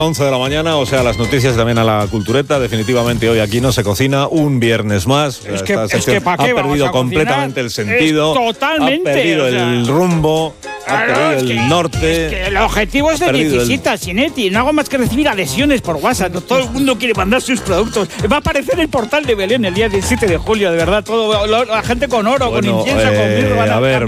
11 de la mañana, o sea, las noticias también a la cultureta. Definitivamente hoy aquí no se cocina un viernes más. Es que ¿para qué ha perdido completamente el sentido. Totalmente. Ha perdido el rumbo. Ha perdido el norte. Es que el objetivo es de necesita, Sinetti. No hago más que recibir adhesiones por WhatsApp. Todo el mundo quiere mandar sus productos. Va a aparecer el portal de Belén el día 17 de julio, de verdad. Todo la gente con oro, bueno, con incienso, con mirra. A ver,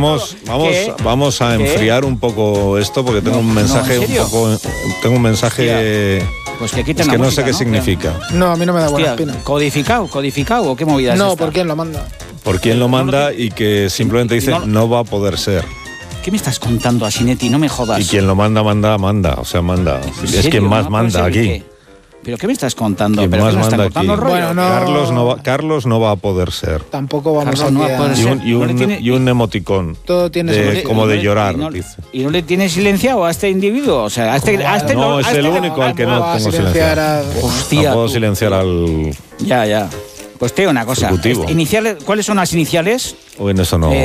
vamos a enfriar un poco esto porque tengo un mensaje Tengo un mensaje. Pues que quiten es que la no música, sé qué significa. No, a mí no me da buena espina. ¿Codificado o qué movida es No, esta? ¿por quién lo manda? Por quién lo manda y que simplemente dice no va a poder ser. ¿Qué me estás contando, Asinetti? No me jodas. Y quien lo manda. O sea, manda. Es quien más manda aquí. ¿Qué? ¿Pero qué me estás contando? ¿Quién ¿Pero más qué me manda están contando aquí? rollo? Bueno, no. Carlos no va a poder ser. Tampoco vamos Carlos no va a poder ser. Y un emoticón. Todo tiene como de llorar, dice. ¿Y no le tiene silenciado a este individuo? O sea, no, es el único al que no tengo silenciado. Hostia. No puedo silenciar al... Ya. Pues te digo una cosa. Iniciales, ¿cuáles son las iniciales? Bueno, eso no...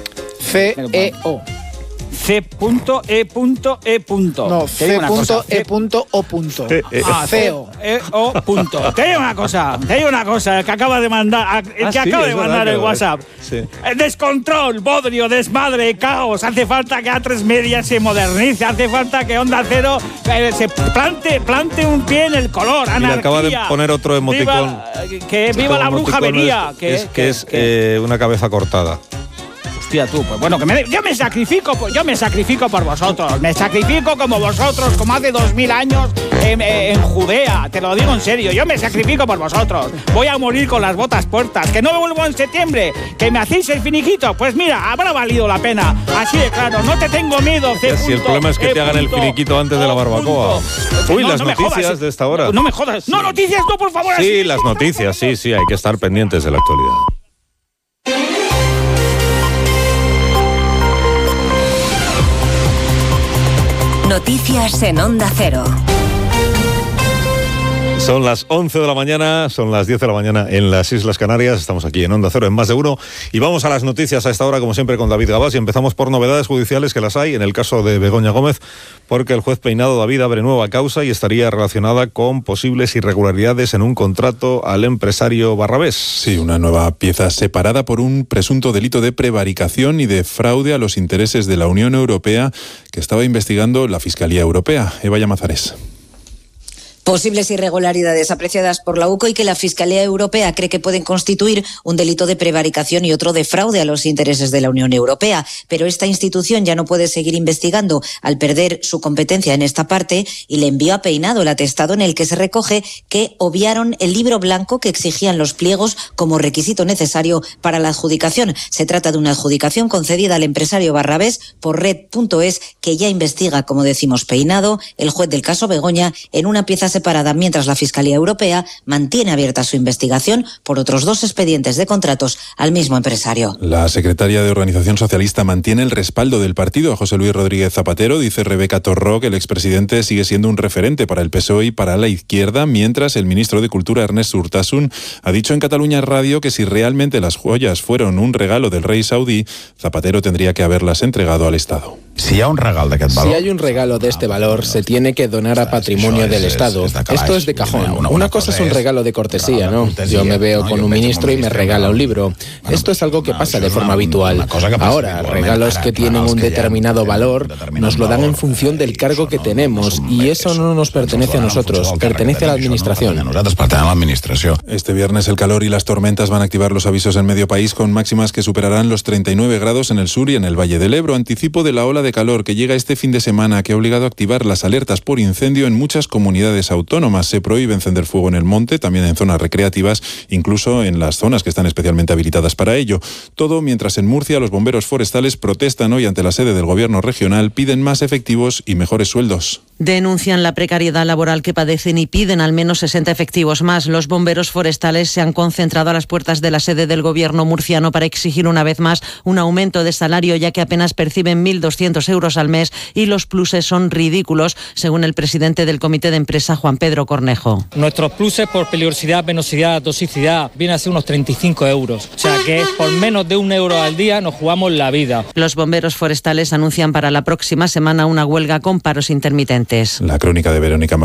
C-E-O. C.E.E. No, C.E.O. CEO. Te digo una cosa, el que acaba de mandar, el WhatsApp. Sí. Descontrol, bodrio, desmadre, caos. Hace falta que A3 Media se modernice, hace falta que Onda Cero se plante un pie en el color. Anarquía. Mira, acaba de poner otro emoticón. Viva la brujería. Que es una cabeza cortada. Hostia, tú, pues bueno, yo me sacrifico por vosotros. Me sacrifico como vosotros, como hace 2000 años en Judea. Te lo digo en serio, yo me sacrifico por vosotros. Voy a morir con las botas puestas. Que no vuelvo en septiembre. Que me hacéis el finiquito. Pues mira, habrá valido la pena. Así de claro, no te tengo miedo. Si el problema es que te hagan el finiquito antes de la barbacoa. Uy, las noticias de esta hora. No me jodas. No, noticias no, por favor. Sí, las noticias, sí, hay que estar pendientes de la actualidad. Noticias en Onda Cero. Son las 11 de la mañana, son las 10 de la mañana en las Islas Canarias. Estamos aquí en Onda Cero, en Más de Uno. Y vamos a las noticias a esta hora, como siempre, con David Gabás. Y empezamos por novedades judiciales, que las hay en el caso de Begoña Gómez, porque el juez Peinado David abre nueva causa y estaría relacionada con posibles irregularidades en un contrato al empresario Barrabés. Sí, una nueva pieza separada por un presunto delito de prevaricación y de fraude a los intereses de la Unión Europea que estaba investigando la Fiscalía Europea. Eva Llamazares. Posibles irregularidades apreciadas por la UCO y que la Fiscalía Europea cree que pueden constituir un delito de prevaricación y otro de fraude a los intereses de la Unión Europea. Pero esta institución ya no puede seguir investigando al perder su competencia en esta parte y le envió a Peinado el atestado en el que se recoge que obviaron el libro blanco que exigían los pliegos como requisito necesario para la adjudicación. Se trata de una adjudicación concedida al empresario Barrabés por Red.es, que ya investiga, como decimos, Peinado, el juez del caso Begoña, en una pieza separada, mientras la Fiscalía Europea mantiene abierta su investigación por otros 2 expedientes de contratos al mismo empresario. La secretaria de Organización Socialista mantiene el respaldo del partido a José Luis Rodríguez Zapatero. Dice Rebeca Torró que el expresidente sigue siendo un referente para el PSOE y para la izquierda, mientras el ministro de Cultura, Ernest Urtasun, ha dicho en Cataluña Radio que si realmente las joyas fueron un regalo del rey saudí, Zapatero tendría que haberlas entregado al Estado. Si hay un regalo de este valor, se tiene que donar a patrimonio del Estado. Esto es de cajón. Una cosa es un regalo de cortesía, ¿no? Yo me veo con un ministro y me regala un libro. Esto es algo que pasa de forma habitual. Ahora, regalos que tienen un determinado valor nos lo dan en función del cargo que tenemos y eso no nos pertenece a nosotros, pertenece a la Administración. Este viernes el calor y las tormentas van a activar los avisos en medio país con máximas que superarán los 39 grados en el sur y en el Valle del Ebro. Anticipo de la ola de calor que llega este fin de semana, que ha obligado a activar las alertas por incendio en muchas comunidades autónomas. Se prohíbe encender fuego en el monte, también en zonas recreativas, incluso en las zonas que están especialmente habilitadas para ello. Todo mientras en Murcia los bomberos forestales protestan hoy ante la sede del gobierno regional, piden más efectivos y mejores sueldos. Denuncian la precariedad laboral que padecen y piden al menos 60 efectivos más. Los bomberos forestales se han concentrado a las puertas de la sede del gobierno murciano para exigir una vez más un aumento de salario, ya que apenas perciben 1.200 euros al mes y los pluses son ridículos, según el presidente del Comité de Empresa, Juan Juan Pedro Cornejo. Nuestros pluses por peligrosidad, penosidad, toxicidad vienen a ser unos 35 euros. O sea que por menos de 1 euro al día nos jugamos la vida. Los bomberos forestales anuncian para la próxima semana una huelga con paros intermitentes. La crónica de Verónica